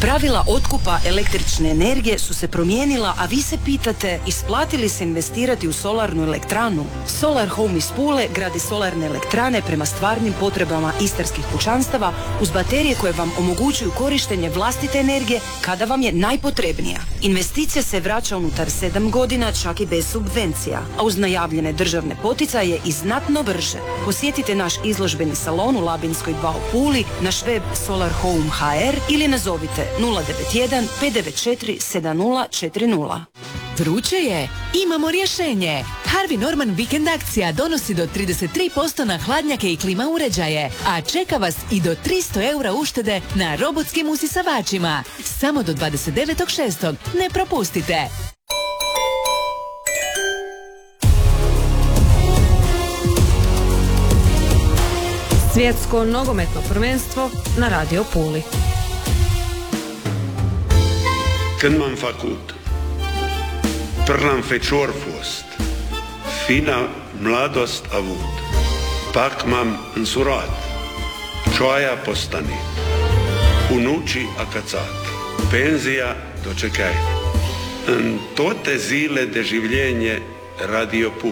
Pravila otkupa električne energije su se promijenila, a vi se pitate isplati li se investirati u solarnu elektranu? Solar Home iz Pule gradi solarne elektrane prema stvarnim potrebama istarskih kućanstava uz baterije koje vam omogućuju korištenje vlastite energije kada vam je najpotrebnija. Investicija se vraća unutar 7 godina, čak i bez subvencija, a uz najavljene državne poticaje i znatno brže. Posjetite naš izložbeni salon u Labinskoj 2 u Puli, naš web solarhome.hr ili nazovite 091 594 7040. Vruće je? Imamo rješenje! Harvey Norman Weekend akcija donosi do 33% na hladnjake i klima uređaje, a čeka vas i do 300 eura uštede na robotskim usisavačima. Samo do 29.6. Ne propustite! Svjetsko nogometno prvenstvo na Radio Puli. Când m-am făcut, prlam fecior fost, fina mladost avut, pak m-am însurat, cioaia postanit, unucii acațat, penzia dočekaj. În toate zile de življenje Radio Pula.